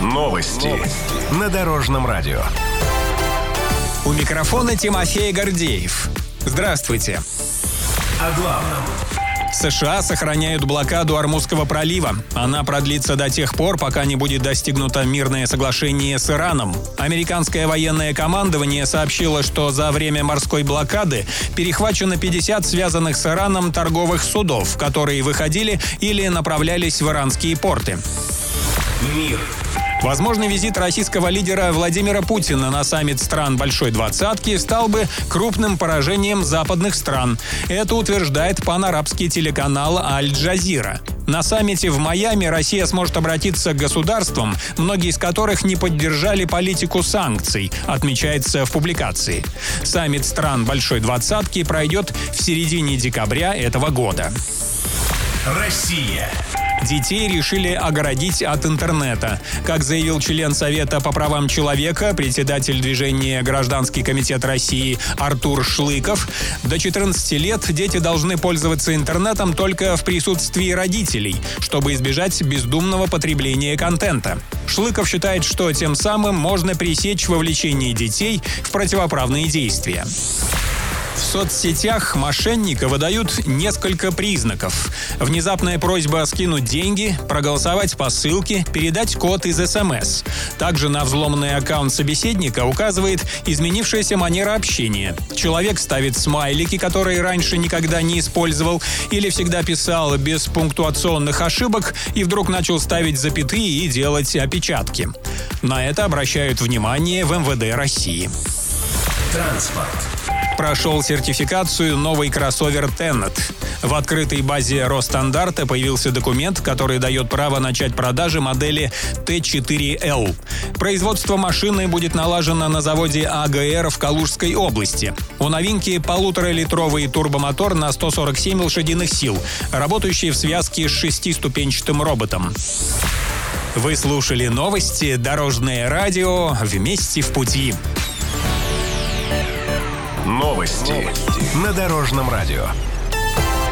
Новости на Дорожном радио. У микрофона Тимофей Гордеев. Здравствуйте. О главном. США сохраняют блокаду Ормузского пролива. Она продлится до тех пор, пока не будет достигнуто мирное соглашение с Ираном. Американское военное командование сообщило, что за время морской блокады перехвачено 50 связанных с Ираном торговых судов, которые выходили или направлялись в иранские порты. Мир. Возможный визит российского лидера Владимира Путина на саммит стран Большой Двадцатки стал бы крупным поражением западных стран. Это утверждает панарабский телеканал «Аль-Джазира». На саммите в Майами Россия сможет обратиться к государствам, многие из которых не поддержали политику санкций, отмечается в публикации. Саммит стран Большой Двадцатки пройдет в середине декабря этого года. Россия. Детей решили огородить от интернета. Как заявил член Совета по правам человека, председатель движения «Гражданский комитет России» Артур Шлыков, до 14 лет дети должны пользоваться интернетом только в присутствии родителей, чтобы избежать бездумного потребления контента. Шлыков считает, что тем самым можно пресечь вовлечение детей в противоправные действия. В соцсетях мошенника выдают несколько признаков. Внезапная просьба скинуть деньги, проголосовать по ссылке, передать код из СМС. Также на взломанный аккаунт собеседника указывает изменившаяся манера общения. Человек ставит смайлики, которые раньше никогда не использовал, или всегда писал без пунктуационных ошибок и вдруг начал ставить запятые и делать опечатки. На это обращают внимание в МВД России. Транспорт. Прошел сертификацию новый кроссовер Tenet. В открытой базе Росстандарта появился документ, который дает право начать продажи модели Т4Л. Производство машины будет налажено на заводе АГР в Калужской области. У новинки 1,5-литровый турбомотор на 147 лошадиных сил, работающий в связке с 6-ступенчатым роботом. Вы слушали новости «Дорожное радио». Вместе в пути. Новости на Дорожном радио.